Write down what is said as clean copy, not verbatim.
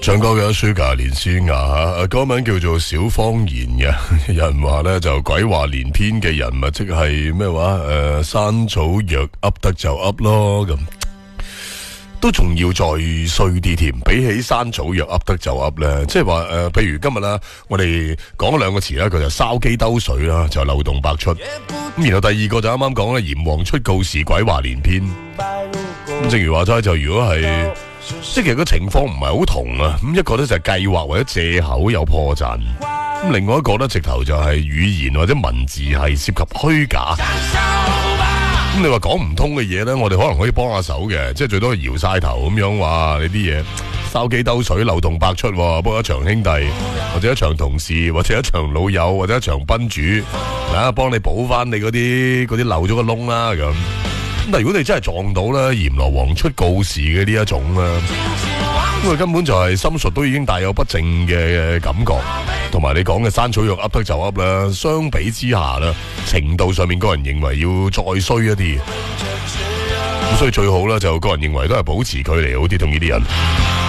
唱歌嘅 Sugar 連詩雅歌名叫做小方言嘅，有人話咧就鬼話連篇嘅人物，即係咩話山草藥噏得就噏咯，咁都仲要再衰啲添。比起山草藥噏得就噏咧，即係話譬如今日啦，我哋講咗兩個詞啦，佢就筲箕兜水啦，就漏洞百出。咁然後第二個就啱啱講咧，閻王出告示鬼話連篇。咁正如話齋，就如果係即係其實個情況唔係好同啊，咁一個咧就係計劃或者借口有破綻，咁另外一個咧直頭就係語言或者文字係涉及虛假。咁你話講唔通嘅嘢咧，我哋可能可以幫下手嘅，即係最多係搖晒頭咁樣話你啲嘢筲箕兜水漏洞百出，不過一場兄弟或者一場同事或者一場老友或者一場賓主，嗱幫你補翻你嗰啲漏咗個窿啦咁。但如果你真係撞到咧閻羅王出告示嘅呢一種啦，因為根本就係心術都已經帶有不正嘅感覺，同埋你講嘅山草藥噏得就噏啦，相比之下啦，程度上面個人認為要再衰一啲，咁所以最好啦就個人認為都係保持距離好啲同呢啲人。